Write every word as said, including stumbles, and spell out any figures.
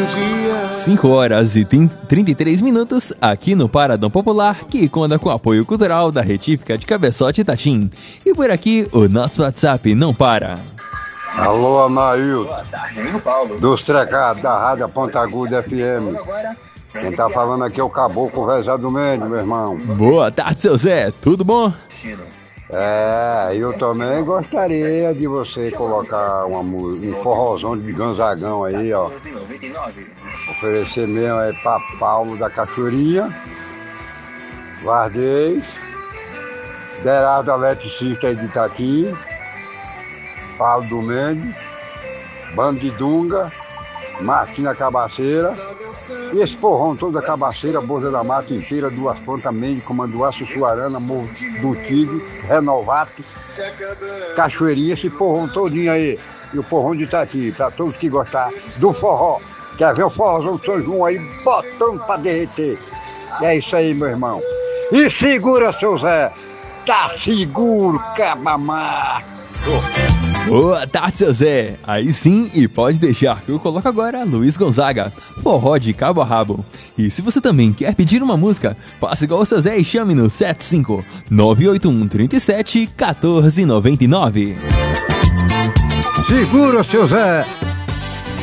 cinco horas e trinta e três minutos aqui no Paradão Popular, que conta com o apoio cultural da Retífica de Cabeçote e Tatim. E por aqui, o nosso WhatsApp não para. Alô, Anailton, dos trecados da Rádio Ponta Aguda F M. Quem tá falando aqui é o Caboclo Vezé do Mendes, meu irmão. Boa tarde, seu Zé, tudo bom? É, eu também gostaria de você colocar uma, um forrozão de Gonzagão aí, ó. Oferecer mesmo aí pra Paulo da Cachoeirinha, Vardez, Derado Eletricista aí de Itaqui, Paulo do Mendes, Bando de Dunga, Martina Cabaceira, e esse porrão todo da Cabaceira, Boza da Mata inteira, Duas Pontas, Mendes, Comanduaço, Suarana, Morro do Tigre, Renovato, Cachoeirinha, esse porrão todinho aí, e o porrão de Itaqui, pra todos que gostar do forró. Quer ver o forrozão do São João aí, botando pra derreter. E é isso aí, meu irmão. E segura, seu Zé, tá seguro, cabamar. Boa tarde, seu Zé. Aí sim, e pode deixar que eu coloco agora Luiz Gonzaga, forró de cabo a rabo. E se você também quer pedir uma música, faça igual o seu Zé e chame no sete cinco nove oito um três sete um quatro nove nove. Segura, seu Zé,